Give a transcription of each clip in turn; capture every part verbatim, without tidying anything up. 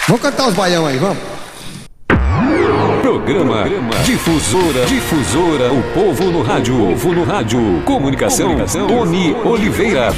Vamos cantar os baião aí, vamos. Programa, Programa Difusora, Difusora, o povo no rádio, o povo no rádio. Comunicação, Comunicação Tony Oliveira.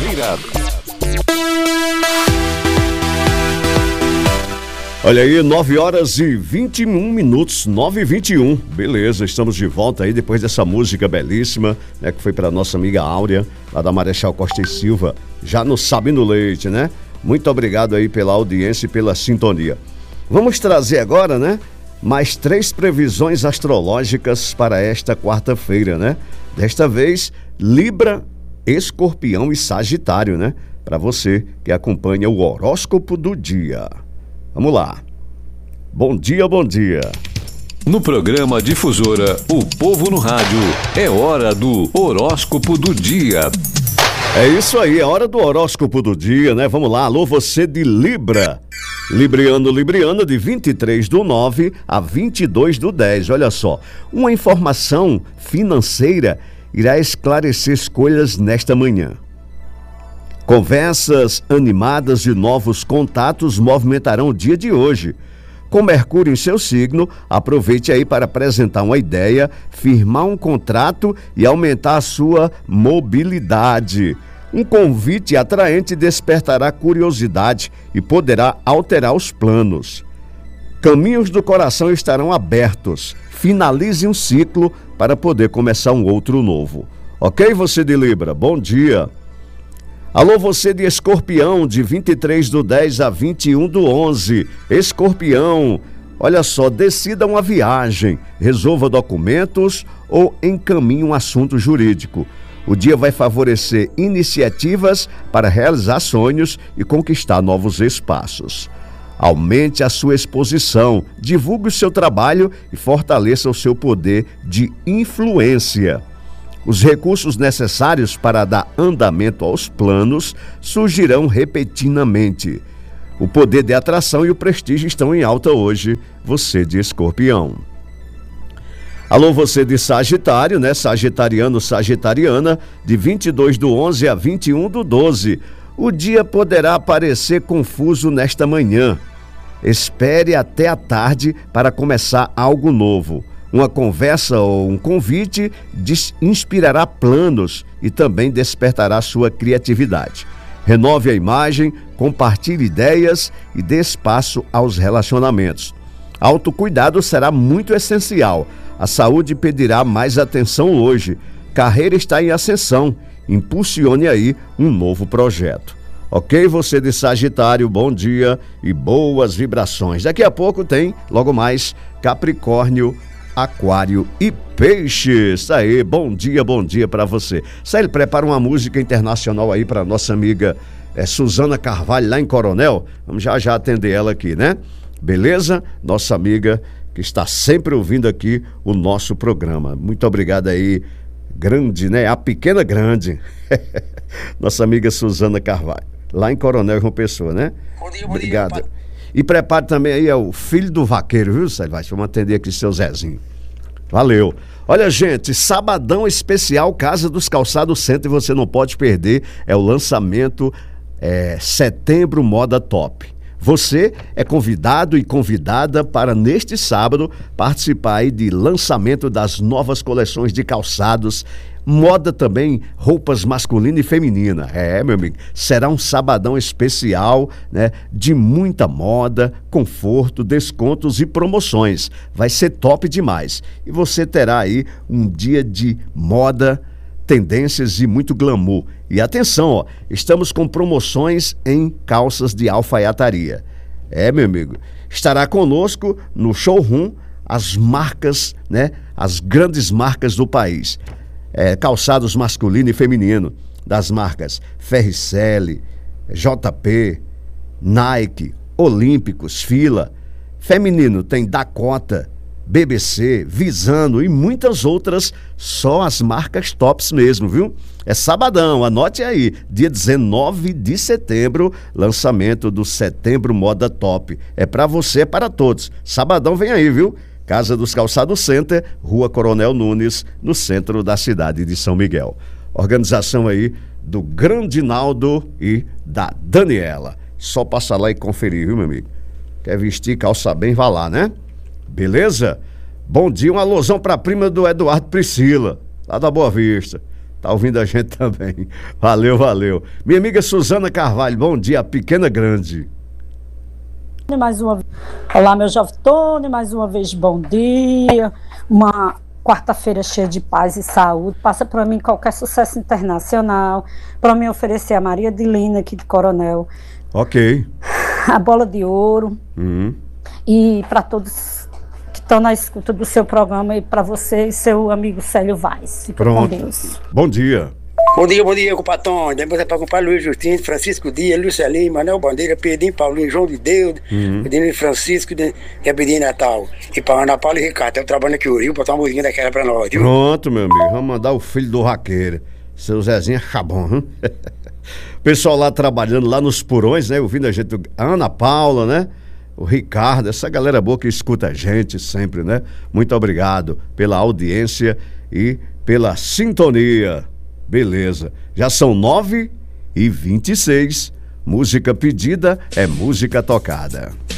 Olha aí, nove horas e vinte e um minutos, nove e vinte e um. Beleza, estamos de volta aí depois dessa música belíssima, né, que foi para nossa amiga Áurea, lá da Marechal Costa e Silva, já no Sabino Leite, né? Muito obrigado aí pela audiência e pela sintonia. Vamos trazer agora, né, mais três previsões astrológicas para esta quarta-feira, né? Desta vez, Libra, Escorpião e Sagitário, né? Para você que acompanha o horóscopo do dia. Vamos lá. Bom dia, bom dia. No programa Difusora, o povo no rádio, é hora do horóscopo do dia. É isso aí, é hora do horóscopo do dia, né? Vamos lá, alô você de Libra. Libriano, Libriana, de vinte e três do nove a vinte e dois do dez. Olha só, uma informação financeira irá esclarecer escolhas nesta manhã. Conversas animadas e novos contatos movimentarão o dia de hoje. Com Mercúrio em seu signo, aproveite aí para apresentar uma ideia, firmar um contrato e aumentar a sua mobilidade. Um convite atraente despertará curiosidade e poderá alterar os planos. Caminhos do coração estarão abertos. Finalize um ciclo para poder começar um outro novo. Ok, você de Libra? Bom dia. Alô, você de Escorpião, de vinte e três do dez a vinte e um do onze. Escorpião, olha só, decida uma viagem, resolva documentos ou encaminhe um assunto jurídico. O dia vai favorecer iniciativas para realizar sonhos e conquistar novos espaços. Aumente a sua exposição, divulgue o seu trabalho e fortaleça o seu poder de influência. Os recursos necessários para dar andamento aos planos surgirão repentinamente. O poder de atração e o prestígio estão em alta hoje, você de Escorpião. Alô, você de Sagitário, né? Sagitariano, Sagitariana, de vinte e dois do onze a vinte e um do doze. O dia poderá parecer confuso nesta manhã. Espere até a tarde para começar algo novo. Uma conversa ou um convite inspirará planos e também despertará sua criatividade. Renove a imagem, compartilhe ideias e dê espaço aos relacionamentos. Autocuidado será muito essencial. A saúde pedirá mais atenção hoje. Carreira está em ascensão. Impulsione aí um novo projeto. Ok, você de Sagitário, bom dia e boas vibrações. Daqui a pouco tem, logo mais, Capricórnio, Aquário e Peixes. Aí, bom dia, bom dia para você. Sai, prepara uma música internacional aí para nossa amiga é, Suzana Carvalho, lá em Coronel. Vamos já já atender ela aqui, né? Beleza? Nossa amiga que está sempre ouvindo aqui o nosso programa. Muito obrigado aí, grande, né? A pequena grande. Nossa amiga Suzana Carvalho, lá em Coronel João Pessoa, né? Bom dia, bom obrigado. Dia, e prepare também aí, é o filho do vaqueiro, viu, Sérgio? Vamos atender aqui seu Zezinho. Valeu. Olha, gente, sabadão especial Casa dos Calçados Center, você não pode perder, é o lançamento é, Setembro Moda Top. Você é convidado e convidada para, neste sábado, participar aí de lançamento das novas coleções de calçados, moda também, roupas masculina e feminina. É, meu amigo, será um sabadão especial, né, de muita moda, conforto, descontos e promoções. Vai ser top demais. E você terá aí um dia de moda, tendências e muito glamour. E atenção, ó, estamos com promoções em calças de alfaiataria. É, meu amigo, estará conosco no showroom as marcas, né, as grandes marcas do país. É, calçados masculino e feminino, das marcas Ferricele, J P, Nike, Olímpicos, Fila. Feminino tem Dakota, B B C, Visano e muitas outras, só as marcas tops mesmo, viu? É sabadão, anote aí, dia dezenove de setembro, lançamento do Setembro Moda Top. É pra você, é para todos. Sabadão vem aí, viu? Casa dos Calçados Center, Rua Coronel Nunes, no centro da cidade de São Miguel. Organização aí do Grande Naldo e da Daniela. Só passar lá e conferir, viu, meu amigo? Quer vestir calça bem, vá lá, né? Beleza? Bom dia, um alusão pra prima do Eduardo Priscila, lá da Boa Vista. Tá ouvindo a gente também. Valeu, valeu. Minha amiga Suzana Carvalho, bom dia, pequena grande. Mais uma... Olá, meu jovem Tony, mais uma vez bom dia. Uma quarta-feira cheia de paz e saúde. Passa para mim qualquer sucesso internacional. Para me oferecer a Maria de Lina aqui de Coronel. Ok. A bola de ouro. Uhum. E para todos que estão na escuta do seu programa e para você e seu amigo Célio Vaz. Fica Pronto. com Deus. Bom dia. Bom dia, bom dia, compadre. Depois é para compadre Luiz Justino, Francisco Dias, Lucelinho, Manuel Bandeira, Pedrinho, Paulinho, João de Deus, uhum. Pedrinho Francisco, que é Pedrinho Natal. E para Ana Paula e Ricardo, eu trabalho aqui no Rio, botar uma musiquinha daquela para nós, viu? Pronto, meu amigo, vamos mandar o filho do raqueiro, seu Zezinho Chabon, hein? Pessoal lá trabalhando lá nos porões, né? Ouvindo a gente, a Ana Paula, né? O Ricardo, essa galera boa que escuta a gente sempre, né? Muito obrigado pela audiência e pela sintonia. Beleza, já são nove e vinte e seis. Música pedida é música tocada.